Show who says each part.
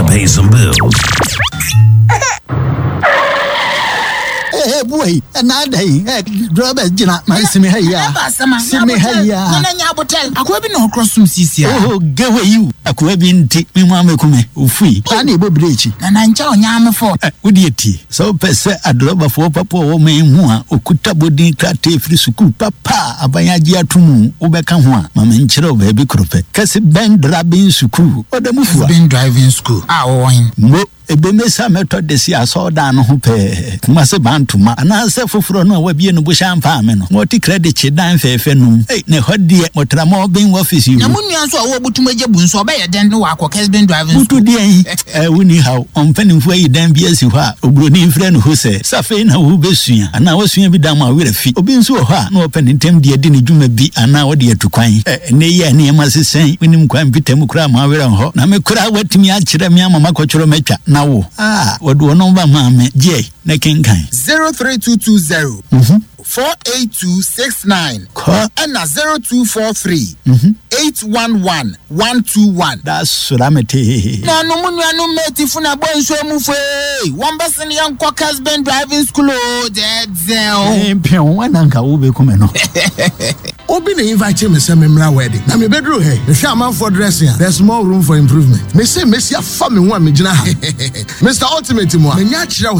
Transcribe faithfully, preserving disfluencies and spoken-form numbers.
Speaker 1: pay some bills.
Speaker 2: Hey boy, another hey, Robert Jina, my semi here. Semi here.
Speaker 3: Nanya hotel. Akwabi no cross some sisi.
Speaker 2: Oh, get where you. Akwabi nti me mama kume ufui. Ani bo brechi.
Speaker 3: Na nancha onyame fo.
Speaker 2: Udieti. So pese adroba fo papa wo me hu a okuta bodin krate free school papa abanyaji atumu ubeka ho a mama nchire oba bi krope. Kase ben driving school. Odamufu.
Speaker 3: Ben driving school. Ah oyin.
Speaker 2: Mo ebe mesa meto desi asoda no ho pe kumase bantuma ana se foforo no wabie no bo shampa me no moti credit chidan fefe no eh ne hodie motra mo ben office you
Speaker 3: na munua so wo butumaje bu nso oba ye den no akọ Kesben driving
Speaker 2: butu die eh woni how ompanimfo yi dan bi asi ho a obroni mfre no ho se safe na wo besua ana wasua bi dan ma wera fi obi nso ho a na open ntem die di ne dwuma bi ana wo de atukwan eh ne ye ne ma sesen winim kwan bitam kura ma wera ho na me kura watimi a kire me ama makọchoro matwa nawo ah wodo no ba ma me je na kenkan
Speaker 3: zero three two two zero
Speaker 2: mhm
Speaker 3: four eight two six nine
Speaker 2: Call
Speaker 3: and zero two four three
Speaker 2: mhm
Speaker 3: eight one one one two one.
Speaker 2: That's suramete
Speaker 3: na no munua no meti funa bonso mu fe won besen yanko Kesben driving school o dezel
Speaker 2: eh pion wananka wo be kuma no
Speaker 4: Obi na invite me say memra wedding. Na me bedroom here. The shaman for dressing. There's more room for improvement. Me say Messi fa me ho a me gina ha. Mister Ultimate mo. Me nya kire